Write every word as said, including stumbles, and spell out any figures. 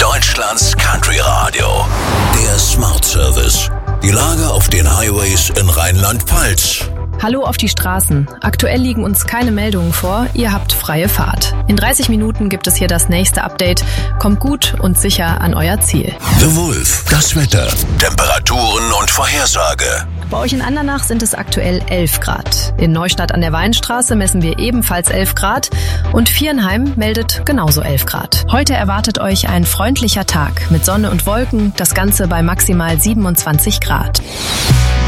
Deutschlands Country Radio. Der Smart Service. Die Lage auf den Highways in Rheinland-Pfalz. Hallo auf die Straßen. Aktuell liegen uns keine Meldungen vor. Ihr habt freie Fahrt. In dreißig Minuten gibt es hier das nächste Update. Kommt gut und sicher an euer Ziel. The Wolf. Das Wetter. Temperaturen und Vorhersage. Bei euch in Andernach sind es aktuell elf Grad. In Neustadt an der Weinstraße messen wir ebenfalls elf Grad und Viernheim meldet genauso elf Grad. Heute erwartet euch ein freundlicher Tag mit Sonne und Wolken, das Ganze bei maximal siebenundzwanzig Grad.